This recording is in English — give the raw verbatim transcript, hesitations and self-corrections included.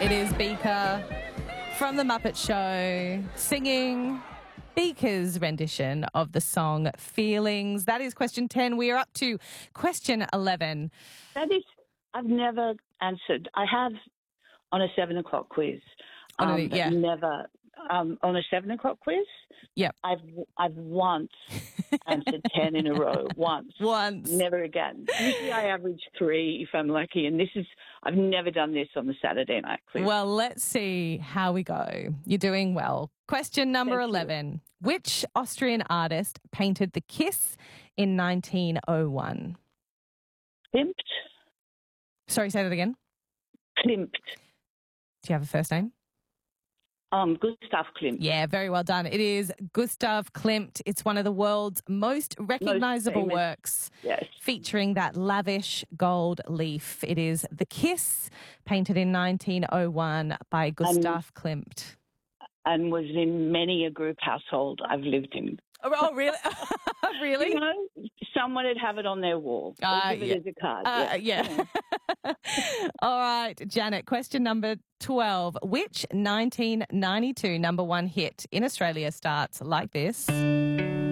It is Beaker from The Muppet Show singing Beaker's rendition of the song Feelings. That is question ten. We are up to question eleven. That is, I've never answered. I have on a seven o'clock quiz. On a- Um, but yeah. never um, on a seven o'clock quiz. Yep. I've I've once answered ten in a row. Once. Once. Never again. Usually I average three if I'm lucky, and this is I've never done this on the Saturday night quiz. Well, let's see how we go. You're doing well. Question number Thank you. eleven. Which Austrian artist painted The Kiss in nineteen oh one? Klimt. Sorry, say that again. Klimt. Do you have a first name? Um, Gustav Klimt. Yeah, very well done. It is Gustav Klimt. It's one of the world's most recognizable famous. works, Yes. featuring that lavish gold leaf. It is The Kiss, painted in nineteen oh one by Gustav Klimt. And was in many a group household I've lived in. Oh, really? Really? You know, someone would have it on their wall. Or Uh, give it yeah. as a card. Uh, yeah. yeah. All right, Janet, question number twelve. Which nineteen ninety-two number one hit in Australia starts like this?